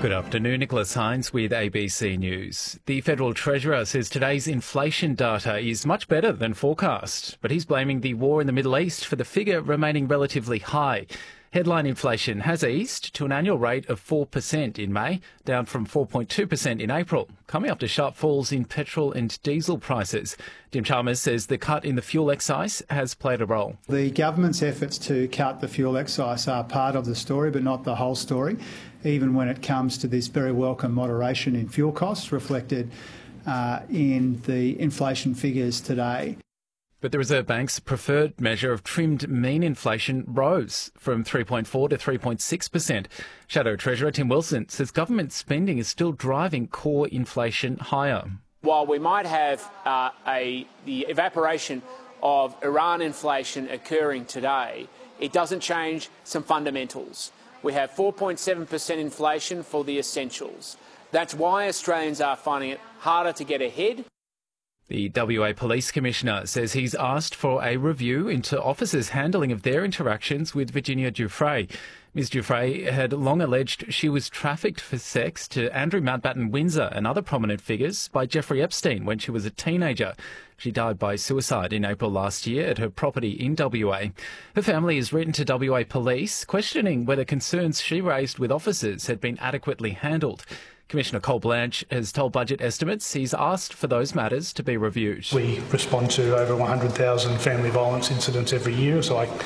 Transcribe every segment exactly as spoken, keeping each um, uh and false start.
Good afternoon, Nicholas Hines with A B C News. The Federal Treasurer says today's inflation data is much better than forecast, but he's blaming the war in the Middle East for the figure remaining relatively high. Headline inflation has eased to an annual rate of four percent in May, down from four point two percent in April, coming after sharp falls in petrol and diesel prices. Jim Chalmers says the cut in the fuel excise has played a role. The government's efforts to cut the fuel excise are part of the story, but not the whole story, even when it comes to this very welcome moderation in fuel costs reflected uh, in the inflation figures today. But the Reserve Bank's preferred measure of trimmed mean inflation rose from three point four to three point six percent. Shadow Treasurer Tim Wilson says government spending is still driving core inflation higher. While we might have uh, a the evaporation of Iran inflation occurring today, it doesn't change some fundamentals. We have four point seven percent inflation for the essentials. That's why Australians are finding it harder to get ahead. The W A Police Commissioner says he's asked for a review into officers' handling of their interactions with Virginia Giuffre. Miz Giuffre had long alleged she was trafficked for sex to Andrew Mountbatten Windsor and other prominent figures by Jeffrey Epstein when she was a teenager. She died by suicide in April last year at her property in W A. Her family has written to W A Police questioning whether concerns she raised with officers had been adequately handled. Commissioner Cole Blanche has told Budget Estimates he's asked for those matters to be reviewed. We respond to over one hundred thousand family violence incidents every year, so I,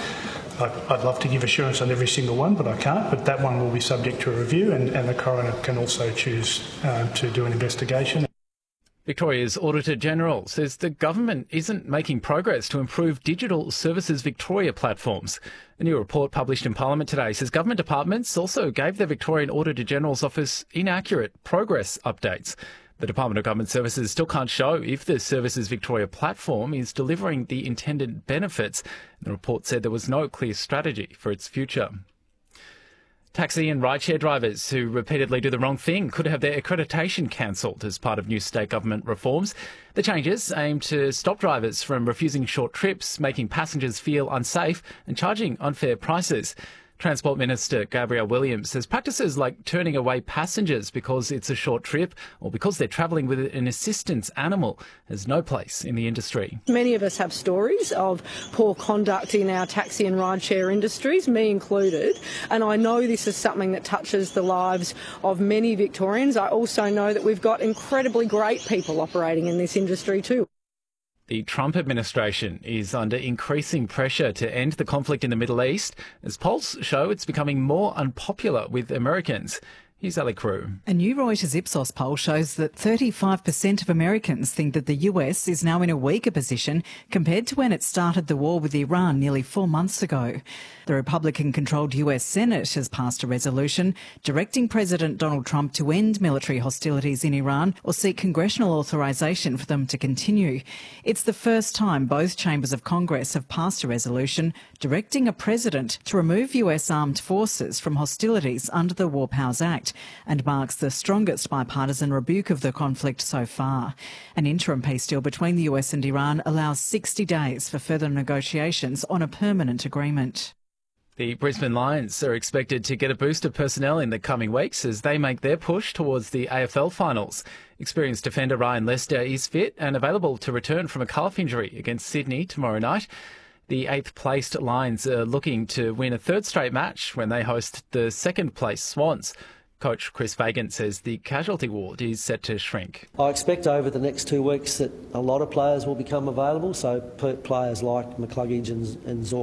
I'd love to give assurance on every single one, but I can't. But that one will be subject to a review, and, and the coroner can also choose uh, to do an investigation. Victoria's Auditor-General says the government isn't making progress to improve Digital Services Victoria platforms. A new report published in Parliament today says government departments also gave the Victorian Auditor-General's office inaccurate progress updates. The Department of Government Services still can't show if the Services Victoria platform is delivering the intended benefits. The report said there was no clear strategy for its future. Taxi and rideshare drivers who repeatedly do the wrong thing could have their accreditation cancelled as part of new state government reforms. The changes aim to stop drivers from refusing short trips, making passengers feel unsafe and charging unfair prices. Transport Minister Gabrielle Williams says practices like turning away passengers because it's a short trip or because they're travelling with an assistance animal has no place in the industry. Many of us have stories of poor conduct in our taxi and rideshare industries, me included, and I know this is something that touches the lives of many Victorians. I also know that we've got incredibly great people operating in this industry too. The Trump administration is under increasing pressure to end the conflict in the Middle East, as polls show it's becoming more unpopular with Americans. Here's Ali Crew. A new Reuters Ipsos poll shows that thirty-five percent of Americans think that the U S is now in a weaker position compared to when it started the war with Iran nearly four months ago. The Republican-controlled U S Senate has passed a resolution directing President Donald Trump to end military hostilities in Iran or seek congressional authorization for them to continue. It's the first time both chambers of Congress have passed a resolution directing a president to remove U S armed forces from hostilities under the War Powers Act, and marks the strongest bipartisan rebuke of the conflict so far. An interim peace deal between the U S and Iran allows sixty days for further negotiations on a permanent agreement. The Brisbane Lions are expected to get a boost of personnel in the coming weeks as they make their push towards the A F L finals. Experienced defender Ryan Lester is fit and available to return from a calf injury against Sydney tomorrow night. The eighth-placed Lions are looking to win a third straight match when they host the second-place Swans. Coach Chris Fagan says the casualty ward is set to shrink. I expect over the next two weeks that a lot of players will become available, so players like McCluggage and, and Zorko